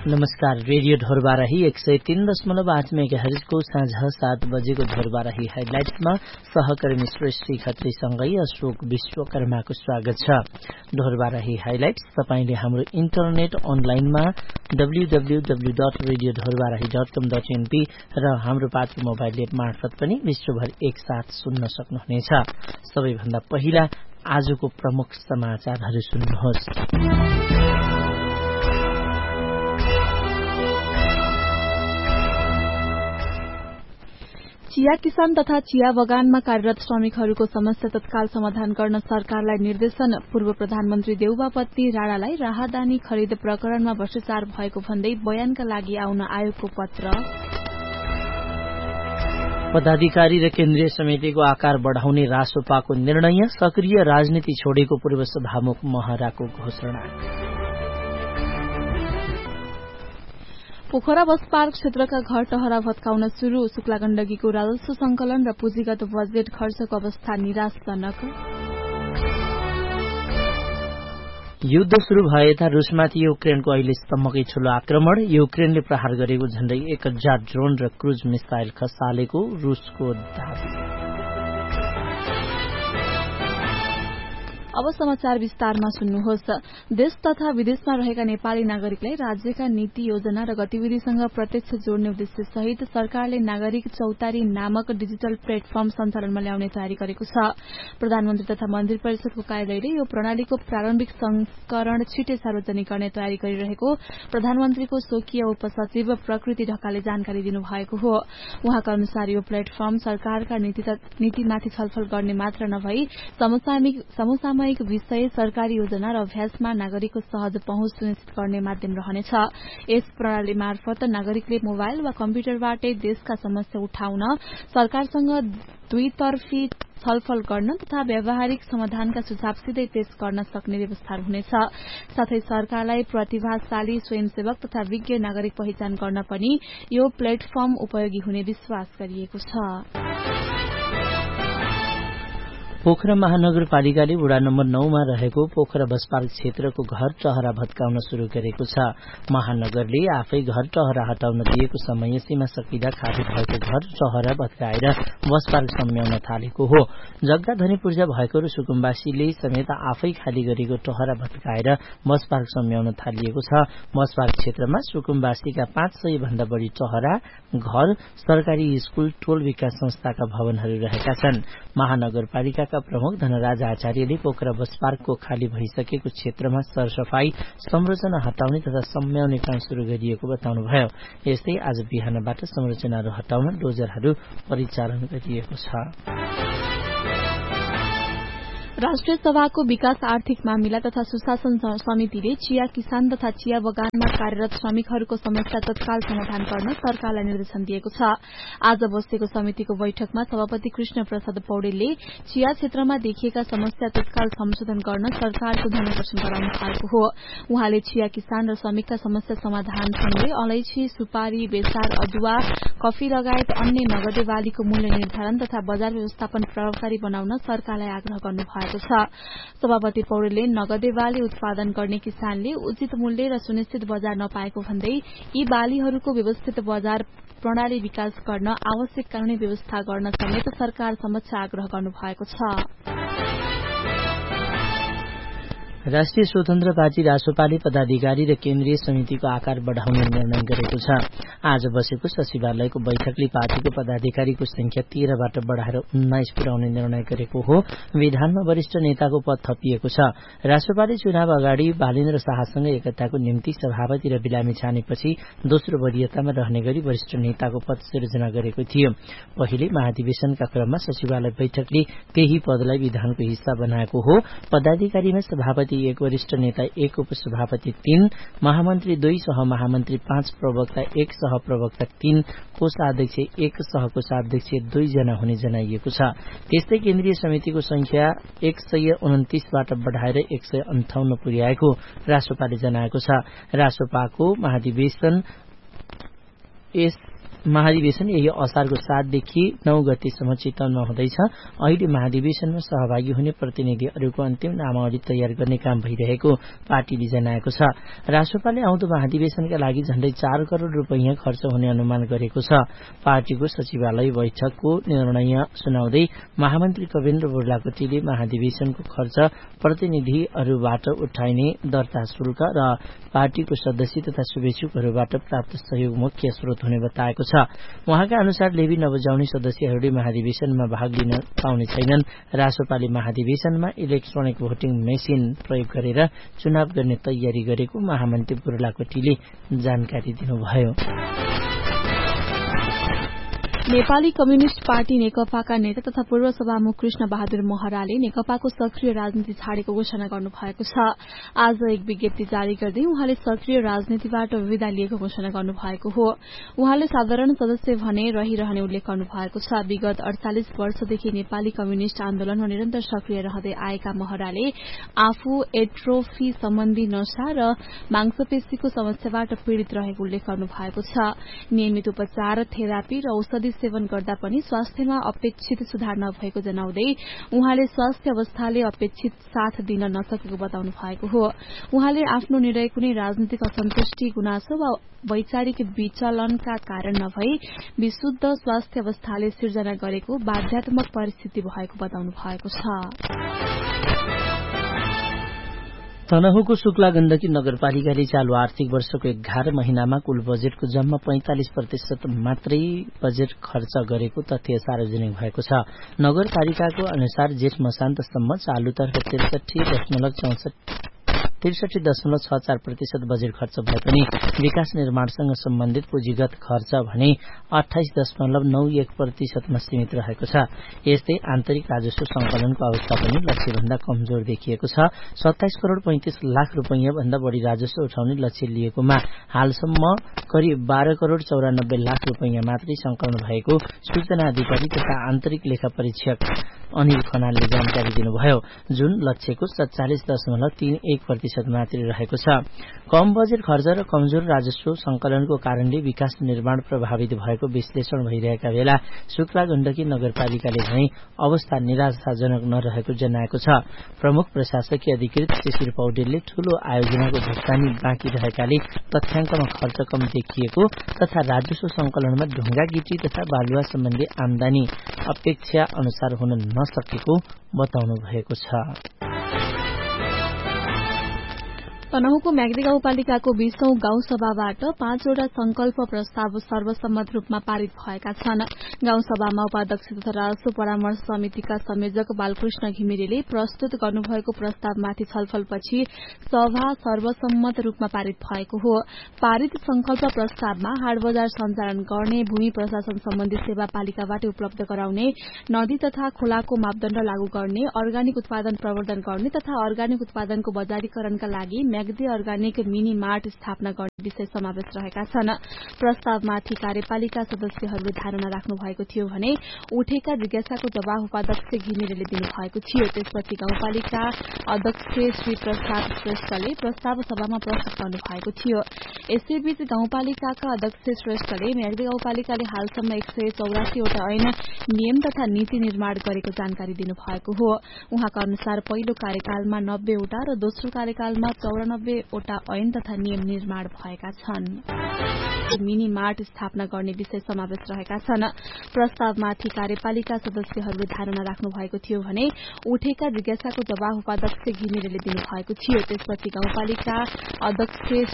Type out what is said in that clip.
नमस्कार, रेडियो ढोरबाराही 103.8 मेगाहर्जको साँझ 7 बजेको ढोरबाराही हाइलाइट्समा सहकर्मी श्रेष्ठी खत्रीसँगै अशोक विश्वकर्माको स्वागत छ। ढोरबाराही हाइलाइट्स तपाईले हाम्रो इन्टरनेट अनलाइनमा www.radiodhorbarahi.com.np र हाम्रो पात्र मोबाइल एप मार्फत पनि विश्वभर एकसाथ सुन्न सक्नुहुनेछ। सबैभन्दा पहिला आजको प्रमुख समाचारहरू सुन्नुहोस्। चिया किसान तथा चिया बगानमा कार्यरत श्रमिकहरूको समस्या तत्काल समाधान गर्न सरकारलाई निर्देशन। पूर्व प्रधानमन्त्री देउबा पत्नी राणालाई राहदानी खरिद प्रकरणमा भ्रष्टाचार भएको भन्दै बयानका लागि आउन आयोगको पत्र। पदाधिकारी र केन्द्रीय समितिको आकार बढ़ाउने रासोपाको निर्णय। सक्रिय राजनीति छोडेको पूर्व सभामुख महराको घोषणा। पोखरा बस पार्क क्षेत्रका घर टहरा भत्काउन शुरू। शुक्ला गण्डकीको राजस्व संकलन र पुँजीगत बजेट खर्चको अवस्था निराशजनक। युद्ध शुरू भए यता रूसमाथि युक्रेनको अहिलेसम्मकै ठूलो आक्रमण। युक्रेनले प्रहार गरेको झण्डै 1000 ड्रोन र क्रूज मिसाइल खसालेको रूसको दावी। अब समाचार विस्तारमा सुन्नुहोस्। देश तथा विदेशमा रहेका नेपाली नागरिकलाई राज्यका नीति योजना र गतिविधिसँग प्रत्यक्ष जोड्ने उद्देश्य सहित सरकारले नागरिक चौतारी नामक डिजिटल प्लेटफर्म सञ्चालनमा ल्याउने तयारी गरेको छ। प्रधानमन्त्री तथा मन्त्री परिषदको कार्यालयले यो प्रणालीको प्रारम्भिक संस्करण छिटै सार्वजनिक गर्ने तयारी गरिरहेको प्रधानमन्त्रीको स्वकीय उपसचिव प्रकृति ढकालले जानकारी दिनुभएको हो। उहाँका अनुसार यो प्लेटफर्म सरकारका नीतिमाथि छलफल गर्ने मात्र नभई समसामयिक विषय, सरकारी योजना र अभ्यासमा नागरिकको सहज पहुँच सुनिश्चित गर्ने माध्यम रहनेछ। यस प्रणाली मार्फत नागरिकले मोबाइल वा कम्प्युटरबाटै देशका समस्या उठाउन, सरकारसँग दुईतर्फी छलफल गर्न तथा व्यावहारिक समाधानका सुझाव सिधै पेश गर्न सक्ने व्यवस्था हुनेछ। साथै सरकारलाई प्रतिभाशाली स्वयंसेवक तथा विज्ञ नागरिक पहिचान गर्न पनि यो प्लेटफर्म उपयोगी हुने विश्वास गरिएको छ। पोखरा महानगरपालिकाले वडा नम्बर 9 मा रहेको पोखरा बस पार्क क्षेत्रको घर टहरा भत्काउन शुरू गरेको छ। महानगरले आफै घर टहरा हटाउन दिएको समय सीमा सकिँदा खाली भएको घर टहरा भत्काएर बस पार्क सम्याउन थालेको हो। जग्गाधनी पूर्जा भएको र सुकुम्बासीले समेत आफै खाली गरेको टहरा भत्काएर बस पार्क सम्याउन थालिएको छ। बस पार्क क्षेत्रमा सुकुम्बासीका 500 भन्दा बढ़ी टहरा, घर, सरकारी स्कूल, टोल विकास संस्थाका भवनहरू रहेका छन्। महानगरपालिका प्रमुख धनराज आचार्यले पोखरा बस पार्कको खाली भइसकेको क्षेत्रमा सरसफाई, संरचना हटाउने तथा सम्याउने काम शुरू गरिएको बताउनुभयो। यस्तै आज बिहानबाट संरचनाहरू हटाउन डोजरहरू परिचालन गरिएको छ। राष्ट्रिय सभाको विकास आर्थिक मामिला तथा सुशासन समितिले चिया किसान तथा चिया बगानमा कार्यरत श्रमिकहरूको समस्या तत्काल समाधान गर्न सरकारलाई निर्देशन दिएको छ। आज बसेको समितिको बैठकमा सभापति कृष्ण प्रसाद पौडेलले चिया क्षेत्रमा देखिएका समस्या तत्काल संशोधन गर्न सरकारको ध्यानाकर्षण गराउनु भएको हो। उहाँले चिया किसान र श्रमिकका समस्या समाधानसँगै अलैची, सुपारी, बेसार, अदुवा, कफी लगायत अन्य नगदे बालीको मूल्य निर्धारण तथा बजार व्यवस्थापन प्रभावकारी बनाउन सरकारलाई आग्रह गर्नुभयो। सभापति पौडेलले नगदे बाली उत्पादन गर्ने किसानले उचित मूल्य र सुनिश्चित बजार नपाएको भन्दै यी बालीहरूको व्यवस्थित बजार प्रणाली विकास गर्न आवश्यक कानूनी व्यवस्था गर्न समेत सरकार समक्ष आग्रह गर्नुभएको छ। राष्ट्रिय स्वतन्त्र पार्टी रासोपाले पदाधिकारी र केन्द्रीय समितिको आकार बढ़ाउने निर्णय गरेको छ। आज बसेको सचिवालयको बैठकले पार्टीको पदाधिकारीको संख्या 13 बाट बढ़ाएर 19 पुर्याउने निर्णय गरेको हो। विधानमा वरिष्ठ नेताको पद थपिएको छ। रासोपाले चुनाव अगाडि बालेन्द्र शाहसँग एकताको निम्ति सभापति र बिलामी छानेपछि दोस्रो वरियतामा रहने गरी वरिष्ठ नेताको पद सिर्जना गरेको थियो। पहिले महाधिवेशनका क्रममा सचिवालय बैठकले त्यही पदलाई विधानको हिस्सा बनाएको हो। पदाधिकारीमा सभापति 1, वरिष्ठ नेता 1, उपसभापति 3, महामन्त्री 2, सहमहामन्त्री 5, प्रवक्ता 1, सहप्रवक्ता 3, कोषाध्यक्ष 1, सहकोषाध्यक्ष 2 जना हुने जनाइएको छ। त्यस्तै केन्द्रीय समितिको संख्या 129 बाट बढ़ाएर 158 पुर्याएको रासोपाले जनाएको छ। रासोपाको महाधिवेशन महाधिवेशन यही असारको 7 देखि 9 गतेसम्म चितवनमा हुँदैछ। अहिले महाधिवेशनमा सहभागी हुने प्रतिनिधिहरूको अन्तिम नामावली तयार गर्ने काम भइरहेको पार्टीले जनाएको छ। रासोपाले आउँदो महाधिवेशनका लागि झण्डै 4 करोड़ रुपैयाँ खर्च हुने अनुमान गरेको छ। पार्टीको सचिवालय बैठकको निर्णय सुनाउँदै महामन्त्री कवेन्द्र बुर्लाकोटीले महाधिवेशनको खर्च प्रतिनिधिहरूबाट उठाइने दर्ता शुल्क र पार्टीको सदस्य तथा शुभेच्छुकहरूबाट प्राप्त सहयोग मुख्य स्रोत हुने बताएको छ। उहाँका अनुसार लेबी नबजाउने सदस्यहरूले महाधिवेशनमा भाग लिन पाउने छैनन्। रासोपाले महाधिवेशनमा इलेक्ट्रोनिक भोटिङ मेसिन प्रयोग गरेर चुनाव गर्ने तयारी गरेको महामन्त्री बुर्लाकोटीले जानकारी दिनुभयो। नेपाली कम्युनिष्ट पार्टी नेकपाका नेता तथा पूर्व सभामुख कृष्ण बहादुर महराले नेकपाको सक्रिय राजनीति छाडेको घोषणा गर्नुभएको छ। आज एक विज्ञप्ति जारी गर्दै उहाँले सक्रिय राजनीतिबाट विदा लिएको घोषणा गर्नुभएको हो। उहाँले साधारण सदस्य भने रहिरहने उल्लेख गर्नुभएको छ। विगत 48 वर्षदेखि नेपाली कम्युनिष्ट आन्दोलनमा निरन्तर सक्रिय रहँदै आएका महराले आफू एट्रोफी सम्बन्धी नशा र मांसपेशीको समस्याबाट पीड़ित रहेको उल्लेख गर्नुभएको छ। नियमित उपचार, थेरापी र औषधि सेवन गर्दा पनि स्वास्थ्यमा अपेक्षित सुधार नभएको जनाउँदै उहाँले स्वास्थ्य अवस्थाले अपेक्षित साथ दिन नसकेको बताउनु भएको हो। उहाँले आफ्नो निर्णय कुनै राजनीतिक असन्तुष्टि, गुनासो वा वैचारिक विचलनका कारण नभई विशुद्ध स्वास्थ्य अवस्थाले सिर्जना गरेको बाध्यात्मक परिस्थिति भएको बताउनु भएको छ। तनहुँको शुक्ला गण्डकी नगरपालिकाले चालू आर्थिक वर्षको 11 महिनामा कुल बजेटको जम्मा 45% मात्रै बजेट खर्च गरेको तथ्य सार्वजनिक भएको छ। नगरपालिकाको अनुसार जेठ मसान्तसम्म चालुतर्फ 63.64% बजेट खर्च भए पनि विकास निर्माणसँग सम्बन्धित पुँजीगत खर्च भने 28.91% मा सीमित रहेको छ। यस्तै आन्तरिक राजस्व संकलनको अवस्था पनि लक्ष्यभन्दा कमजोर देखिएको छ। 27 करोड़ 35 लाख रुपैयाँ भन्दा बढ़ी राजस्व उठाउने लक्ष्य लिएकोमा हालसम्म करिब 12 करोड़ 94 लाख रुपैयाँ मात्रै संकलन भएको सूचना अधिकारी तथा आन्तरिक लेखा परीक्षक अनिल खनालले जानकारी दिनुभयो। जुन लक्ष्यको 47.31% मात्रै रहेको छ। कम बजेट खर्च र कमजोर राजस्व संकलनको कारणले विकास निर्माण प्रभावित भएको विश्लेषण भइरहेका बेला शुक्ला गण्डकी नगरपालिकाले भने अवस्था निराशाजनक नरहेको जनाएको छ। प्रमुख प्रशासकीय अधिकृत शिशिर पौडेलले ठूलो आयोजनाको भुक्तानी बाँकी रहेकाले तथ्याङ्कमा खर्च कम देखिएको तथा राजस्व संकलनमा ढुङ्गा गिटी तथा बालुवा सम्बन्धी आमदानी अपेक्षा अनुसार हुन नसकेको बताउनु भएको छ। तनहुँको म्याग्दी गाउँपालिकाको 20औं गाउँसभाबाट 5वटा संकल्प प्रस्ताव सर्वसम्मत रूपमा पारित भएका छन्। गाउँसभामा उपाध्यक्ष तथा राजस्व परामर्श समितिका संयोजक बालकृष्ण घिमिरेले प्रस्तुत गर्नुभएको प्रस्तावमाथि छलफलपछि सभा सर्वसम्मत रूपमा पारित भएको हो। पारित संकल्प प्रस्तावमा हाट बजार सञ्चालन गर्ने, भूमि प्रशासन सम्बन्धी सेवा पालिकाबाट उपलब्ध गराउने, नदी तथा खोलाको मापदण्ड लागू गर्ने, अर्गानिक उत्पादन प्रवर्धन गर्ने तथा अर्गानिक उत्पादनको बजारीकरणका लागि म्याग्दी अर्गानिक मिनी मार्ट स्थापना गर्ने विषय समावेश रहेका छन्। प्रस्तावमाथि कार्यपालिका सदस्यहरूले धारणा राख्नु भएको थियो भने उठेका जिज्ञासाको जवाब उपाध्यक्ष घिमिरेले दिनुभएको थियो। त्यसपछि गाउँपालिका अध्यक्ष श्री प्रसाद श्रेष्ठले प्रस्ताव सभामा प्रस्तुत गर्नु भएको थियो। यसैबीच गाउँपालिकाका अध्यक्ष श्रेष्ठले म्याग्दी गाउँपालिकाले हालसम्म 184 वटा ऐन, नियम तथा नीति निर्माण गरेको जानकारी दिनुभएको हो। उहाँका अनुसार पहिलो कार्यकालमा 90 वटा र दोस्रो कार्यकालमा 94 वटा ऐन तथा नियम निर्माण भएका छन्। मिनी मार्ट स्थापना गर्ने विषय समावेश रहेका छन्। प्रस्तावमाथि कार्यपालिका सदस्यहरूले धारणा राख्नु भएको थियो भने उठेका जिज्ञासाको जवाब उपाध्यक्ष घिमिरेले दिनुभएको थियो। त्यसपछि गाउँपालिका अध्यक्ष